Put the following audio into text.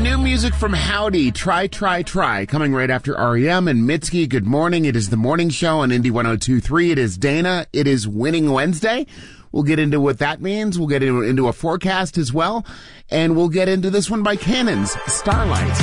new music from Howdy, Try, Try, Try, coming right after REM and Mitski. Good morning. It is the morning show on Indy 102.3. It is Dana. It is Winning Wednesday. We'll get into what that means. We'll get into a forecast as well. And we'll get into this one by Cannons, Starlight.